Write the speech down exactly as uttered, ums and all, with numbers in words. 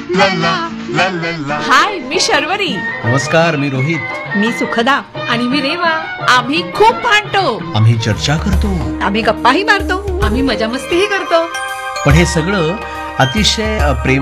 ला ला ला ला ला. हाय, मी शर्वरी. नमस्कार, मी रोहित. मी सुखदा. आणि मी रेवा. आम्ही खूप भांडतो. आम्ही चर्चा करतो. आम्ही गप्पाही मारतो. आम्ही मजा मस्तीही करतो. पण हे सगळं अतिशय प्रेम